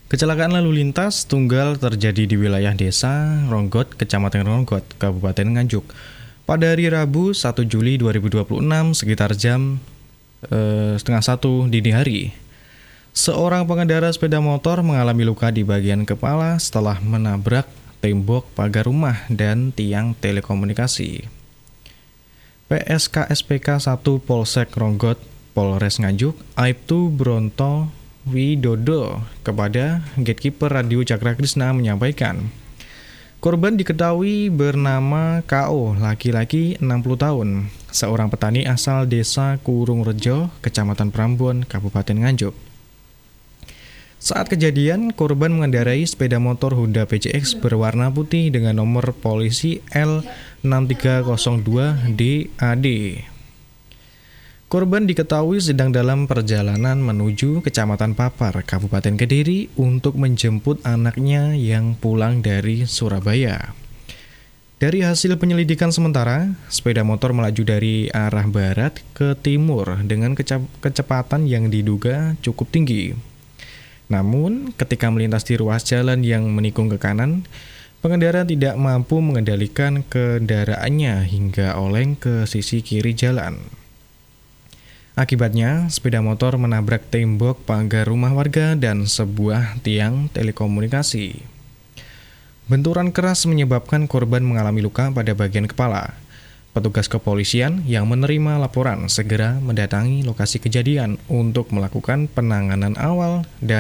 Kecelakaan lalu lintas tunggal terjadi di wilayah desa Ronggot, Kecamatan Ronggot, Kabupaten Nganjuk. Pada hari Rabu 1 Juli 2026 sekitar jam setengah satu dini hari. Seorang pengendara sepeda motor mengalami luka di bagian kepala setelah menabrak tembok pagar rumah dan tiang telekomunikasi. PSKSPK 1 Polsek Ronggot, Polres Nganjuk, Aibtu Bronto Widodo kepada gatekeeper Radio Cakra Krisna menyampaikan, korban diketahui bernama KO, laki-laki 60 tahun, seorang petani asal desa Kurung Rejo, Kecamatan Prambon, Kabupaten Nganjuk. Saat kejadian, korban mengendarai sepeda motor Honda PCX berwarna putih dengan nomor polisi L6302DAD. Korban diketahui sedang dalam perjalanan menuju Kecamatan Papar, Kabupaten Kediri untuk menjemput anaknya yang pulang dari Surabaya. Dari hasil penyelidikan sementara, sepeda motor melaju dari arah barat ke timur dengan kecepatan yang diduga cukup tinggi. Namun, ketika melintas di ruas jalan yang menikung ke kanan, pengendara tidak mampu mengendalikan kendaraannya hingga oleng ke sisi kiri jalan. Akibatnya, sepeda motor menabrak tembok pagar rumah warga dan sebuah tiang telekomunikasi. Benturan keras menyebabkan korban mengalami luka pada bagian kepala. Petugas kepolisian yang menerima laporan segera mendatangi lokasi kejadian untuk melakukan penanganan awal dan